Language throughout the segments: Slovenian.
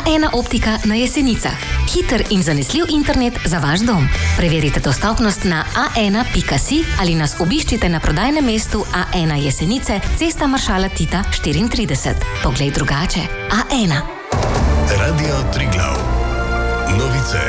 A1 optika na Jesenicah. Hiter in zanesljiv internet za vaš dom. Preverite dostopnost na a1.si ali nas obiščite na prodajnem mestu A1 Jesenice, Cesta maršala Tita 34. Poglej drugače. A1. Radio Triglav. Novice.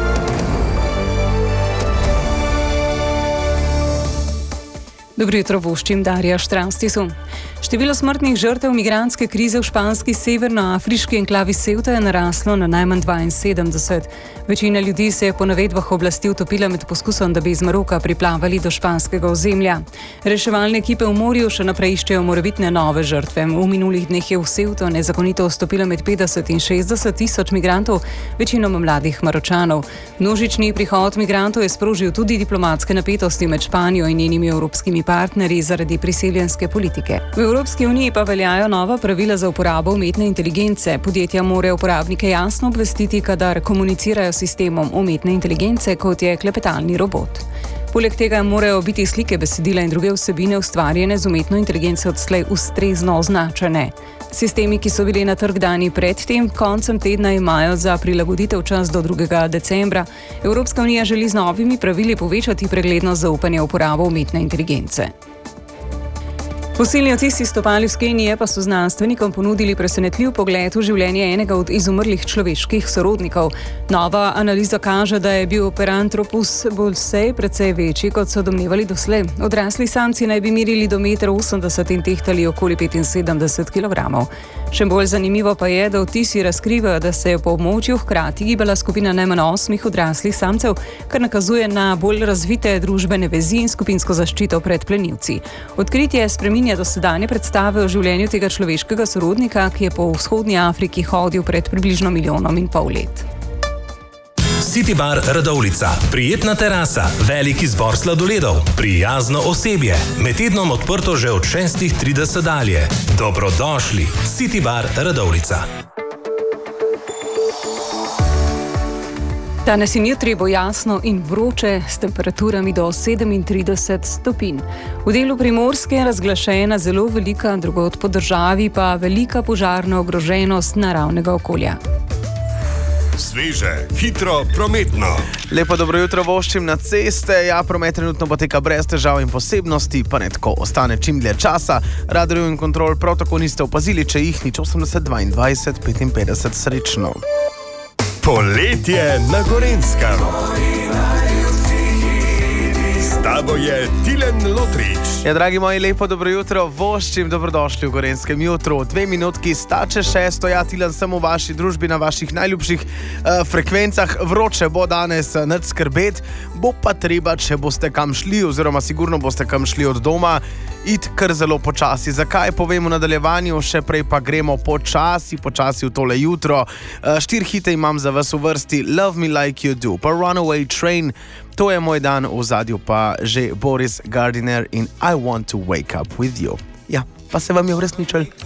Dobro jutro, voščim Darja Štranstisu. Število smrtnih žrtev migrantske krize v španski severnoafriški enklavi Ceuta je naraslo na najmanj 72. Večina ljudi se je po navedbah oblasti utopila med poskusom, da bi iz Maroka priplavali do španskega ozemlja. Reševalne ekipe v morju še naprej iščejo morebitne nove žrtve. V minulih dneh je v Ceuto nezakonito vstopilo med 50 in 60 tisoč migrantov, večinoma mladih Maročanov. Množični prihod migrantov je sprožil tudi diplomatske napetosti med Španijo in njenimi evropskimi partnerji zaradi priseljenske politike. V Evropski uniji pa veljajo nova pravila za uporabo umetne inteligence. Podjetja morajo uporabnike jasno obvestiti, kadar komunicirajo s sistemom umetne inteligence, kot je klepetalni robot. Poleg tega morajo biti slike, besedila in druge vsebine ustvarjene z umetno inteligenco odslej ustrezno označene. Sistemi, ki so bili na trg dani pred tem koncem tedna, imajo za prilagoditev čas do 2. decembra. Evropska unija želi z novimi pravili povečati preglednost zaupanja v uporabo umetne inteligence. Fosilni odtisi stopal iz Kenije pa so znanstvenikom ponudili presenetljiv pogled v življenje enega od izumrlih človeških sorodnikov. Nova analiza kaže, da je bil Paranthropus bolsej precej večji, kot so domnevali doslej. Odrasli samci naj bi merili do 1,80 m in tehtali okoli 75 kg. Še bolj zanimivo pa je, da odtisi razkrivajo, da se je po območju hkrati gibala skupina najmanj 8 odraslih samcev, kar nakazuje na bolj razvite družbene vezi in skupinsko zaščito pred plenilci. Odkritje spreminja dosedanje predstave o življenju tega človeškega sorodnika, ki je po vzhodni Afriki hodil pred približno 1,5 milijona let. City Bar Radovljica. Prijetna terasa, velik izbor sladoledov, prijazno osebje. Med tednom odprto že od 6:30 dalje. Dobrodošli. City Bar Radovljica. Danes in jutri bo jasno in vroče s temperaturami do 37 stopinj. V delu Primorske je razglašena zelo velika, drugod po državi pa velika požarna ogroženost naravnega okolja. Sveže, hitro, prometno. Lepo dobro jutro, voščim na ceste. Ja, promet trenutno poteka brez težav in posebnosti, pa ne tako ostane čim dlje časa. Radarjev in kontrol prav tako niste opazili, če jih nič 80 22 55 srečno. Poletje na Gorenjskem. S tabo je Tilen Lotrič. Ja, dragi moji, lepo dobro jutro, voščim, dobrodošli v Gorenskem jutru. 2 minutki stače 6, ja, Tilen sem v vaši družbi na vaših najljubših frekvencah. Vroče bo danes, nič skrbeti, bo pa treba, če boste kam šli, oziroma sigurno boste kam šli od doma, iti kar zelo počasi. Zakaj povem v nadaljevanju, še prej pa gremo počasi v tole jutro. 4 hite imam za vas v vrsti: Love Me Like You Do, pa Runaway Train, To je moj dan, v zadju pa že Boris Gardiner in I Want to Wake Up With You. Ja, pa se vam je uresničil.